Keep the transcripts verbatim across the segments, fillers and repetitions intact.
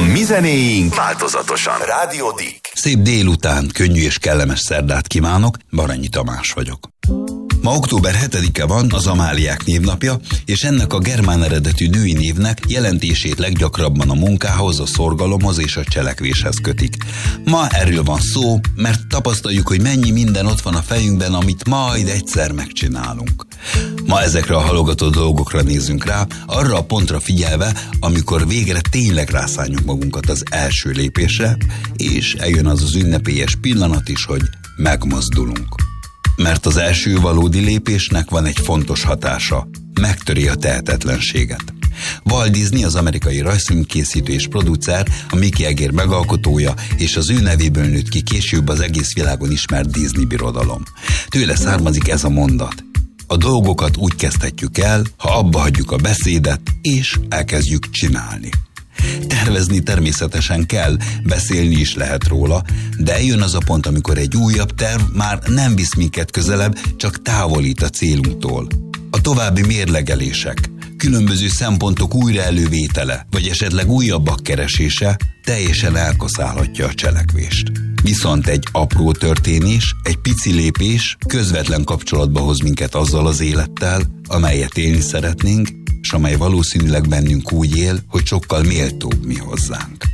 mi zenéink változatosan. Rádió Dick. Szép délután, könnyű és kellemes szerdát kívánok, Baranyi Tamás vagyok. Ma október hetedike van, az Amáliák névnapja, és ennek a germán eredetű női névnek jelentését leggyakrabban a munkához, a szorgalomhoz és a cselekvéshez kötik. Ma erről van szó, mert tapasztaljuk, hogy mennyi minden ott van a fejünkben, amit majd egyszer megcsinálunk. Ma ezekre a halogató dolgokra nézzünk rá, arra a pontra figyelve, amikor végre tényleg rászánjuk magunkat az első lépésre, és eljön az az ünnepélyes pillanat is, hogy megmozdulunk. Mert az első valódi lépésnek van egy fontos hatása, megtöri a tehetetlenséget. Walt Disney, az amerikai rajzfilmkészítő és producer, a Mickey egér megalkotója, és az ő nevéből nőtt ki később az egész világon ismert Disney birodalom. Tőle származik ez a mondat. A dolgokat úgy kezdhetjük el, ha abba hagyjuk a beszédet, és elkezdjük csinálni. Tervezni természetesen kell, beszélni is lehet róla, de eljön az a pont, amikor egy újabb terv már nem visz minket közelebb, csak távolít a célunktól. A további mérlegelések, különböző szempontok újra elővétele, vagy esetleg újabbak keresése teljesen elkaszálhatja a cselekvést. Viszont egy apró történés, egy pici lépés közvetlen kapcsolatba hoz minket azzal az élettel, amelyet élni szeretnénk, és amely valószínűleg bennünk úgy él, hogy sokkal méltóbb mi hozzánk.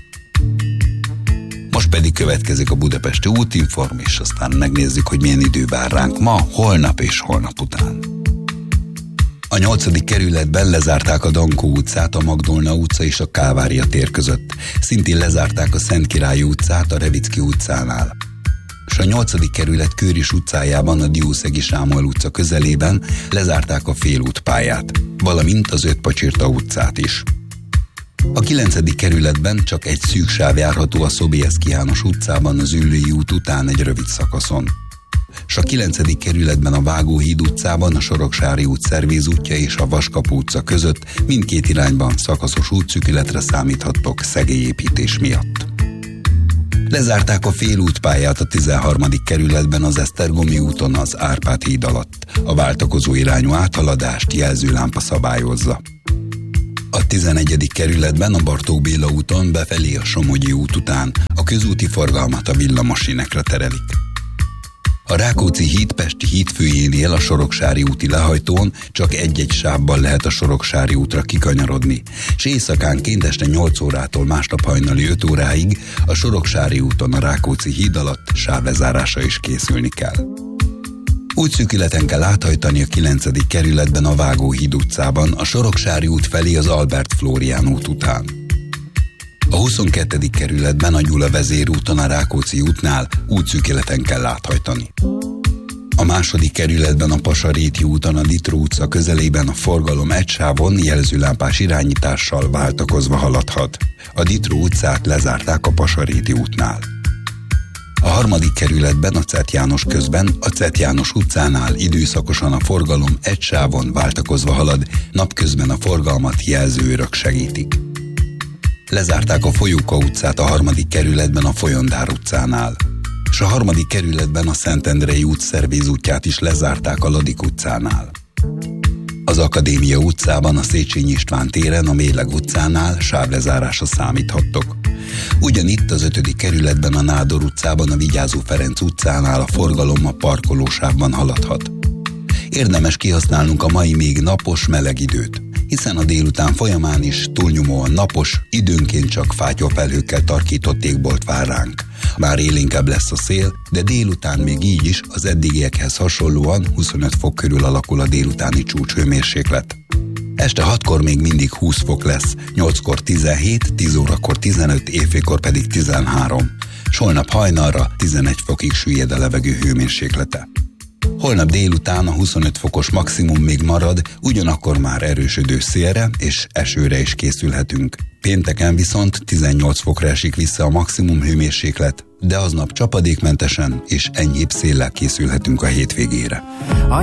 Most pedig következik a budapesti útinform, és aztán megnézzük, hogy milyen idő vár ránk ma, holnap és holnap után. A nyolcadik kerületben lezárták a Dankó utcát, a Magdolna utca és a Kávária tér között. Szintén lezárták a Szentkirály utcát a Revicki utcánál. És a nyolcadik kerület Kőris utcájában, a Diószegi Sámuel utca közelében lezárták a félútpályát, valamint az Ötpacsirta utcát is. A kilencedik kerületben csak egy szűk sáv járható a Sobieski János utcában, az Üllői út után egy rövid szakaszon. És a kilencedik kerületben a Vágóhíd utcában, a Soroksári út Szervíz útja és a Vaskapu utca között mindkét irányban szakaszos útszűkületre számíthattok szegélyépítés miatt. Lezárták a félútpályát a tizenharmadik kerületben az Esztergomi úton az Árpád híd alatt. A váltakozó irányú áthaladást jelzőlámpa szabályozza. A tizenegyedik kerületben a Bartók Béla úton befelé a Somogyi út után a közúti forgalmat a villamosinekre terelik. A Rákóczi híd Pesti hídfőjénél a Soroksári úti lehajtón csak egy-egy sávban lehet a Soroksári útra kikanyarodni, és éjszakánként este nyolc órától másnap hajnali öt óráig a Soroksári úton a Rákóczi híd alatt sávlezárása is készülni kell. Útszűkületen kell áthajtani a kilencedik kerületben a Vágóhíd utcában, a Soroksári út felé az Albert Flórián út után. A huszonkettedik kerületben a Gyula vezérúton a Rákóczi útnál útszűkületen kell áthajtani. A második kerületben a Pasaréti úton a Ditró utca közelében a forgalom egy sávon jelzőlámpás irányítással váltakozva haladhat. A Ditró utcát lezárták a Pasaréti útnál. A harmadik kerületben a Czett János közben a Czett János utcánál időszakosan a forgalom egy sávon váltakozva halad, napközben a forgalmat jelzőőrök segítik. Lezárták a Folyóka utcát a harmadik kerületben a Folyondár utcánál, és a harmadik kerületben a Szentendrei út Szervíz útját is lezárták a Ladik utcánál. Az Akadémia utcában a Széchenyi István téren a Mérleg utcánál sávlezárásra számíthattok. Ugyanitt az ötödik kerületben a Nádor utcában a Vigyázó Ferenc utcánál a forgalom a parkolósávban haladhat. Érdemes kihasználnunk a mai még napos, meleg időt, hiszen a délután folyamán is túlnyomóan napos, időnként csak fátyolfelhőkkel tarkított égbolt vár ránk. Bár élénkebb lesz a szél, de délután még így is az eddigiekhez hasonlóan huszonöt fok körül alakul a délutáni csúcshőmérséklet. Este hatkor még mindig húsz fok lesz, nyolckor tizenhét, tíz órakor tizenöt, éjfélkor pedig tizenhárom. S holnap hajnalra tizenegy fokig süllyed a levegő hőmérséklete. Holnap délután a huszonöt fokos maximum még marad, ugyanakkor már erősödő szélre és esőre is készülhetünk. Pénteken viszont tizennyolc fokra esik vissza a maximum hőmérséklet, de aznap csapadékmentesen és enyhébb széllel készülhetünk a hétvégére.